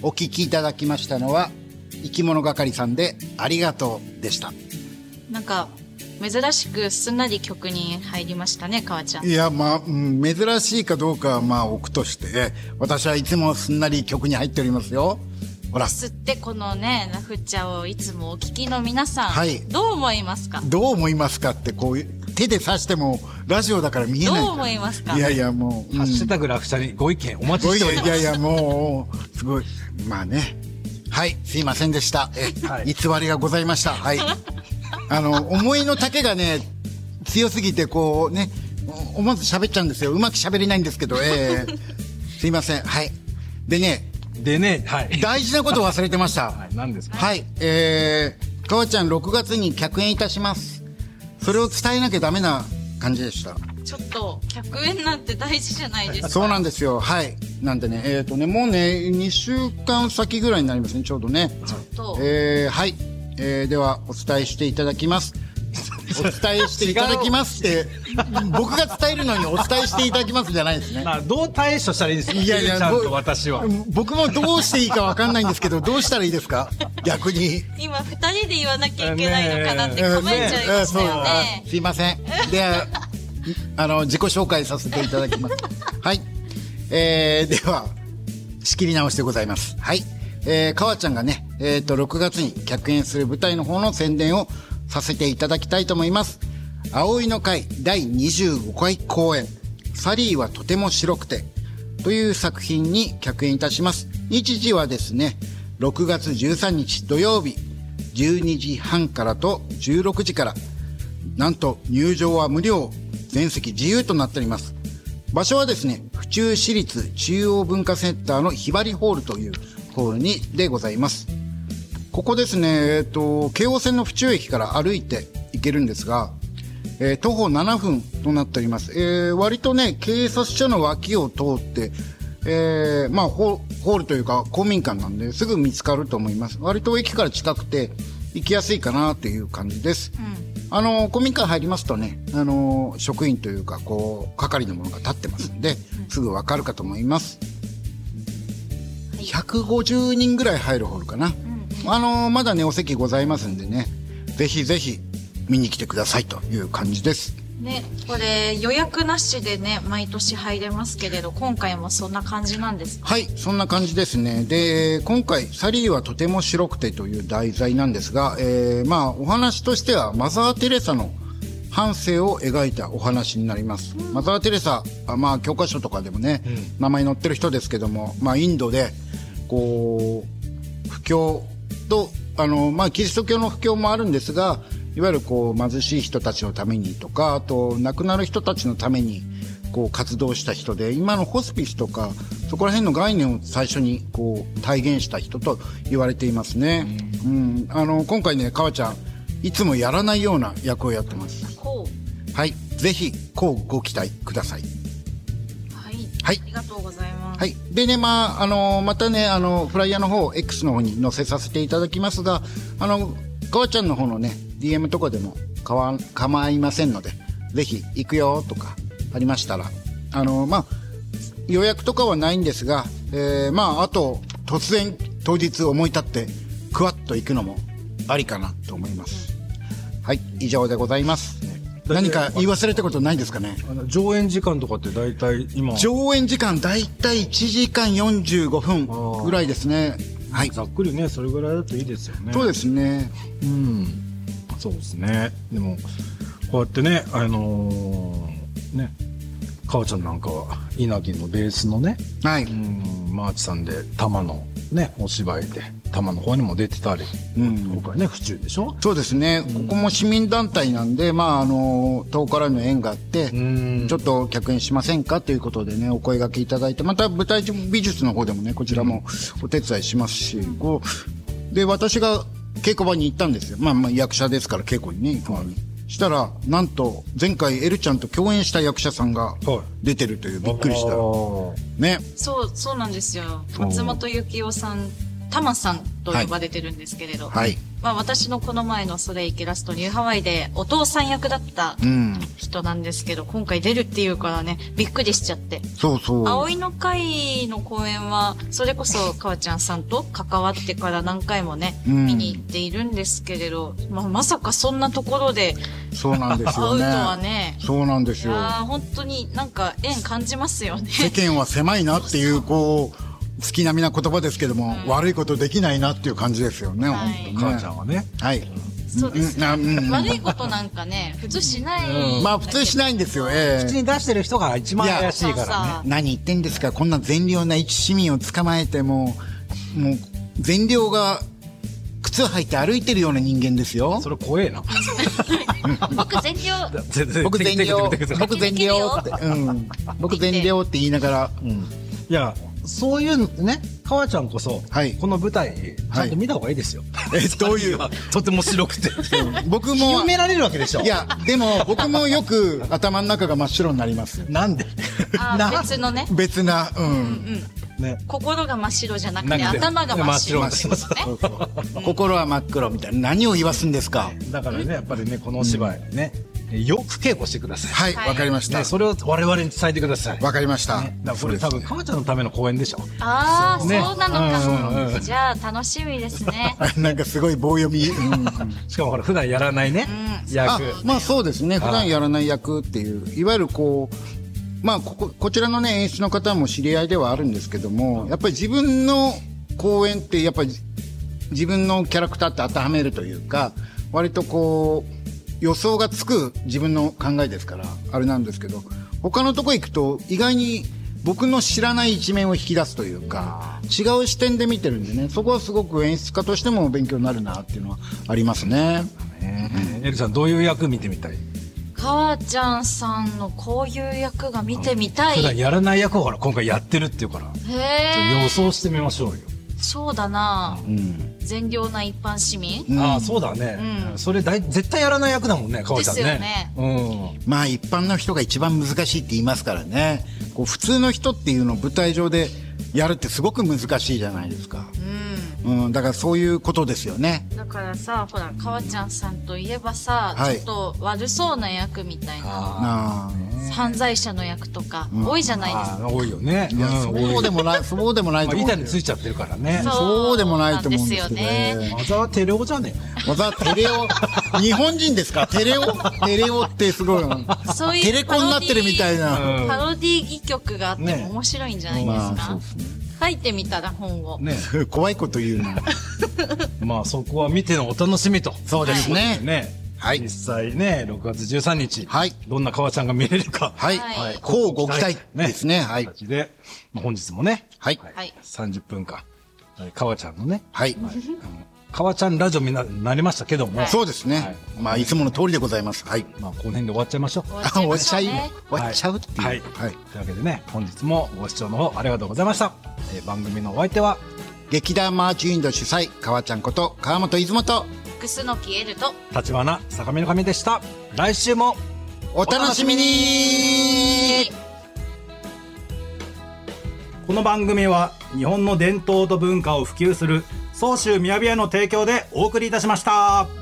お聞きいただきましたのは生き物係さんでありがとうでした。 なんか珍しくすんなり曲に入りましたね、かわちゃん。 いや、珍しいかどうかは置くとして、私はいつもすんなり曲に入っておりますよ。ほら。 ですって、このね、ラフチャをいつもお聞きの皆さん、 はい、 どう思いますか？ どう思いますかってこう手で指してもラジオだから見えない。 どう思いますか？ いやいやもう、 ハッシュタグラフチャにご意見お待ちしております。 いやいやもうすごいはい、すいませんでした。はい、偽りがございました。はい。思いの丈がね強すぎてこうね思わず喋っちゃうんですよ。うまく喋れないんですけど、すいません。はい。でね、はい、大事なことを忘れてました。 はい、何ですか？ はい、かわちゃん6月に客演いたします。それを伝えなきゃダメな感じでした。 ちょっと客演なんて大事じゃないですか。 そうなんですよ。はい。なんでね、もうね2週間先ぐらいになりますね、ちょうどね。 ちょっとはい。ではお伝えしていただきます。お伝えしていただきますって僕が伝えるのにお伝えしていただきますじゃないですね。 どう対処したらいいですか？いやいや、ちゃんと私は僕もどうしていいか分かんないんですけど、どうしたらいいですか？逆に今2人で言わなきゃいけないのかなって考えちゃいましたよね。 すいません。では自己紹介させていただきます。はい。では仕切り直しでございます。はい。かわちゃんがね6月に客演する舞台の方の宣伝をさせていただきたいと思います。葵の会第25回公演サリーはとても白くてという作品に客演いたします。日時はですね6月13日土曜日12時半からと16時から、なんと入場は無料、全席自由となっております。場所はですね府中市立中央文化センターのひばりホールというホールにでございます。ここですね、京王線の府中駅から歩いて行けるんですが、徒歩7分となっております。割とね、警察署の脇を通って、ホールというか公民館なんですぐ見つかると思います。割と駅から近くて行きやすいかなという感じです。公民館入りますとね、職員というか、係の者が立ってますんで、すぐわかるかと思います。150人ぐらい入るホールかな。まだねお席ございますんでね、ぜひぜひ見に来てくださいという感じですね。これ予約なしでね毎年入れますけれど、今回もそんな感じなんですか？ はい、そんな感じですね。で今回サリーはとても白くてという題材なんですが、お話としてはマザー・テレサの半生を描いたお話になります。マザー・テレサ、教科書とかでもね、名前載ってる人ですけども、インドで布教とキリスト教の布教もあるんですが、いわゆる貧しい人たちのためにとか、あと亡くなる人たちのために活動した人で、今のホスピスとかそこら辺の概念を最初に体現した人と言われていますね。今回ねかわちゃんいつもやらないような役をやってます。はい、ぜひご期待ください。 はい、ありがとうございます。 はい。でね、またね、フライヤーの方、X の方に載せさせていただきますが、かわちゃんの方のね、DM とかでも構いませんので、ぜひ行くよとかありましたら、予約とかはないんですが、あと、突然、当日思い立って、クワッと行くのもありかなと思います。はい、以上でございます。何か言い忘れたことないですかね？ 上演時間とかって大体今上演時間大体1時間45分ぐらいですね。はい、 ざっくりねそれぐらいだといいですよね。 そうですね。 そうですね。でもこうやってねかわちゃんなんかは稲城のベースのね、 はい、 マーチさんで多摩のねお芝居で多摩の方にも出てたり、今回ね府中でしょ。 そうですね、ここも市民団体なんで、遠からの縁があって、ちょっと客演しませんかということでねお声掛けいただいて、また舞台美術の方でもねこちらもお手伝いしますし、で私が稽古場に行ったんですよ。役者ですから稽古にね行くのに、したらなんと前回エルちゃんと共演した役者さんが出てるという、びっくりしたね。 そうなんですよ。松本幸雄さん、タマさんと呼ばれてるんですけれど、 まあ私のこの前のそれいけラストニューハワイでお父さん役だった人なんですけど、今回出るっていうからね、びっくりしちゃって。 そうそう。 葵の会の公演は、それこそかわちゃんさんと関わってから何回もね、見に行っているんですけれど、まさかそんなところで、 そうなんですよね。 会うとはね。 そうなんですよ。 本当になんか縁感じますよね。 世間は狭いなっていう、月並みな言葉ですけども、悪いことできないなっていう感じですよね、 はい、 本当にね。 母ちゃんはね。 はい。 そうですね。悪いことなんかね、普通しない。 まあ普通しないんですよ。 口に出してる人が一番怪しいからね。 何言ってんですか、こんな善良な一市民を捕まえてもう善良が靴履いて歩いてるような人間ですよ。 それ怖えな。 僕善良。 僕善良って僕善良って言いながら、 いやそういうね、かわちゃんこそ、 はい、 この舞台ちゃんと見た方がいいですよ。 どういうとても白くて僕も有名られるわけでしょ。 いやでも僕もよく頭の中が真っ白になります。 なんで別のね、 別なね、 心が真っ白じゃなくて頭が真っ白ですね。 心は真っ黒みたいな。何を言わすんですか。 だからね、やっぱりね、このお芝居ね、よく稽古してください。 はい、わかりました。 それを我々に伝えてください。 わかりました。 だからこれ多分かわちゃんのための公演でしょ。 そうなのか。じゃあ楽しみですね。 なんかすごい棒読み。 しかもほら普段やらないね役。 まあそうですね。普段やらない役っていう、いわゆるまあこちらのね演出の方も知り合いではあるんですけども、やっぱり自分の公演ってやっぱり自分のキャラクターって当てはめるというか、割と予想がつく自分の考えですからあれなんですけど、他のとこ行くと意外に僕の知らない一面を引き出すというか、違う視点で見てるんでね、そこはすごく演出家としても勉強になるなっていうのはありますね。 エルちゃんどういう役見てみたい？ かわちゃんさんのこういう役が見てみたい。 普段やらない役を今回やってるっていうから、予想してみましょうよ。 そうだな、善良な一般市民。 そうだね。それ絶対やらない役だもんね、かわちゃんね。 ですよね。 まあ一般の人が一番難しいって言いますからね。普通の人っていうのを舞台上でやるってすごく難しいじゃないですか。だからそういうことですよね。 だからさ、ほら、かわちゃんさんといえばさ、ちょっと悪そうな役みたいな。犯罪者の役とか、多いじゃないですか。 多いよね。 いや、そうでもないと思う。 板についちゃってるからね。 そうでもないと思うんですけどね。 わざわテレオじゃねえ。わざテレオ。日本人ですか？テレオってすごい。 そういうテレコになってるみたいな。 パロディ戯曲があっても面白いんじゃないですか？書いてみたら本を。 怖いこと言うな。 まあそこは見てのお楽しみと。 そうですね。はい。 実際ね、6月13日。はい。どんなかわちゃんが見れるか。 はい。こうご期待ですね。はい。 で、本日もね。 はい。 30分間。かわちゃんのね。 はい。 かわちゃんラジオになりましたけども。 そうですね。まあ、いつもの通りでございます。はい。 まあ、この辺で終わっちゃいましょう。 終わっちゃうっていう。 はい。というわけでね、本日もご視聴の方ありがとうございました。番組のお相手は、 劇団マーチウィンド主催、かわちゃんこと川本出雲と、 楠木エルと立花坂見の神でした。来週もお楽しみに。 この番組は日本の伝統と文化を普及する相州みやびやの提供でお送りいたしました。